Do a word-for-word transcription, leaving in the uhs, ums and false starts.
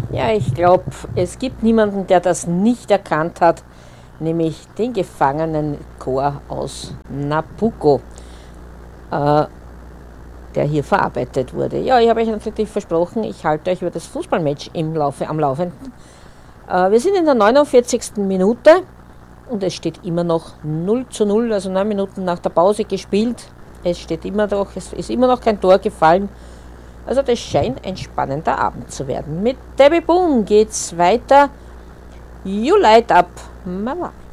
Ja, ich glaube, es gibt niemanden, der das nicht erkannt hat, nämlich den Gefangenenchor aus Nabucco, äh, der hier verarbeitet wurde. Ja, ich habe euch natürlich versprochen, ich halte euch über das Fußballmatch im Laufe, am Laufenden. Äh, wir sind in der neunundvierzigsten Minute und es steht immer noch null zu null, also neun Minuten nach der Pause gespielt. Es steht immer noch, es ist immer noch kein Tor gefallen. Also das scheint ein spannender Abend zu werden. Mit Debbie Boone geht's weiter. You light up my life.